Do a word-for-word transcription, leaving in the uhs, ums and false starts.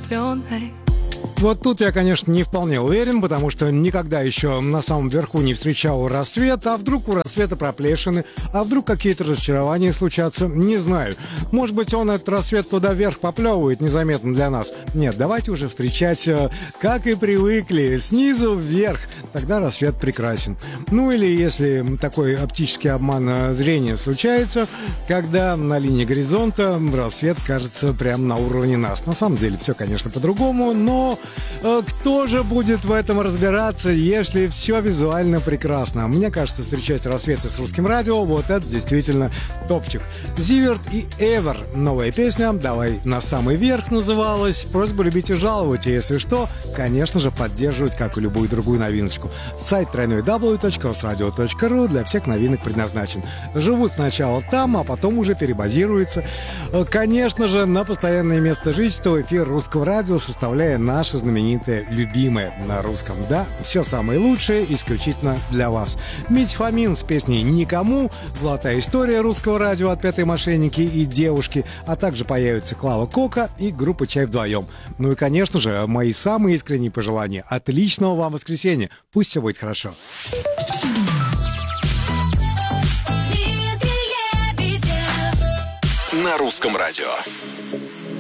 ослепленной. Вот тут я, конечно, не вполне уверен, потому что никогда еще на самом верху не встречал рассвет, а вдруг у рассвета проплешины, а вдруг какие-то разочарования случатся, не знаю. Может быть, он этот рассвет туда вверх поплевывает незаметно для нас. Нет, давайте уже встречать, как и привыкли, снизу вверх, тогда рассвет прекрасен. Ну или если такой оптический обман зрения случается, когда на линии горизонта рассвет кажется прямо на уровне нас. На самом деле все, конечно, по-другому, но кто же будет в этом разбираться, если все визуально прекрасно? Мне кажется, встречать рассветы с русским радио, вот это действительно топчик. Зиверт и Эвер. Новая песня «Давай на самый верх» называлась. Просьба любить и жаловать, и если что, конечно же, поддерживать, как и любую другую новиночку. Сайт дабл ю дабл ю дабл ю точка русрадио точка ру для всех новинок предназначен. Живут сначала там, а потом уже перебазируются. Конечно же, на постоянное место жительства эфир русского радио, составляя наше знаменитое любимое на русском. Да, все самое лучшее исключительно для вас. Митя Фомин с песней «Никому», золотая история русского радио от «Пятой мошенники» и «Девушки», а также появится Клава Кока и группа «Чай вдвоем». Ну и, конечно же, мои самые искренние пожелания. Отличного вам воскресенья. Пусть все будет хорошо. На русском радио.